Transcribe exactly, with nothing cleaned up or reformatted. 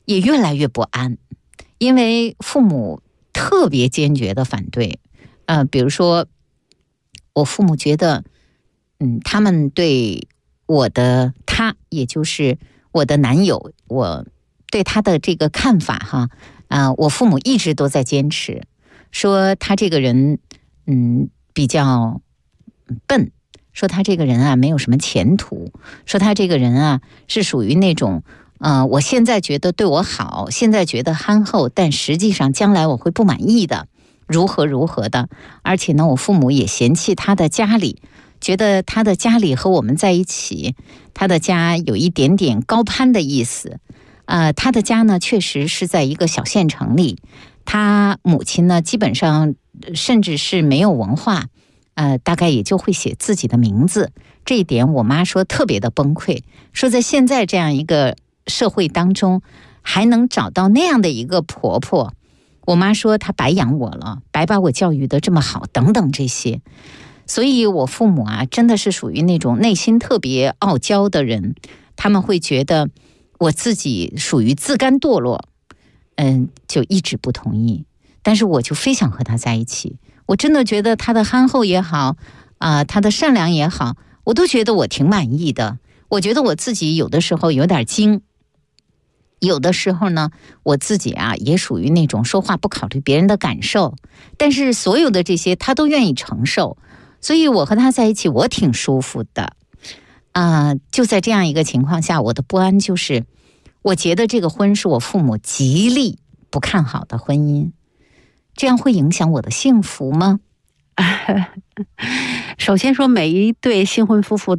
也越来越不安，因为父母特别坚决的反对。呃，比如说我父母觉得，嗯，他们对我的他，也就是我的男友，我对他的这个看法哈，啊、呃，我父母一直都在坚持，说他这个人，嗯，比较笨，说他这个人啊没有什么前途，说他这个人啊是属于那种，呃，我现在觉得对我好，现在觉得憨厚，但实际上将来我会不满意的，如何如何的。而且呢，我父母也嫌弃他的家里，觉得他的家里和我们在一起，他的家有一点点高攀的意思。呃，他的家呢确实是在一个小县城里，他母亲呢基本上甚至是没有文化，呃，大概也就会写自己的名字。这一点我妈说特别的崩溃，说在现在这样一个社会当中，还能找到那样的一个婆婆，我妈说她白养我了，白把我教育得这么好，等等这些。所以我父母啊，真的是属于那种内心特别傲娇的人，他们会觉得我自己属于自甘堕落，嗯，就一直不同意。但是我就非想和他在一起，我真的觉得他的憨厚也好，啊、呃，他的善良也好，我都觉得我挺满意的。我觉得我自己有的时候有点精，有的时候呢，我自己啊也属于那种说话不考虑别人的感受，但是所有的这些他都愿意承受，所以我和他在一起我挺舒服的。啊、呃，就在这样一个情况下，我的不安就是，我觉得这个婚是我父母极力不看好的婚姻，这样会影响我的幸福吗？ 首先说，每一对新婚夫妇